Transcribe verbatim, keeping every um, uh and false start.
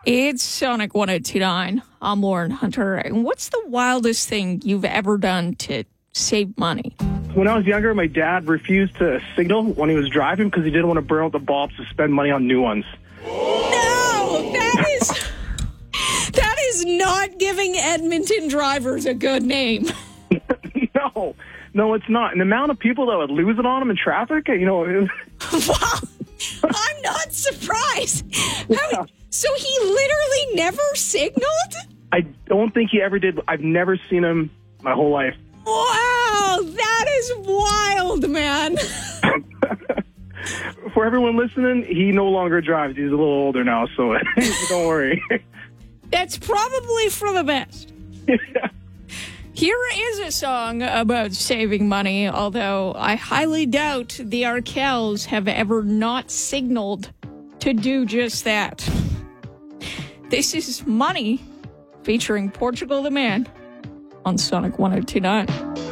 It's Sonic one oh two point nine. I'm Lauren Hunter. And what's the wildest thing you've ever done to save money? When I was younger, my dad refused to signal when he was driving because he didn't want to burn out the bulbs to spend money on new ones. No, that is that is not giving Edmonton drivers a good name. no, no, it's not. And the amount of people that would lose it on him in traffic, you know. It was... Wow, I'm not surprised. How, so he literally never signaled? I don't think he ever did. I've never seen him my whole life. Wow, that is wild, man. For everyone listening, he no longer drives. He's a little older now, so don't worry. That's probably for the best. Yeah. Here is a song about saving money, although I highly doubt the Arkells have ever not signaled to do just that. This is Money, featuring Portugal the Man on Sonic one oh two point nine.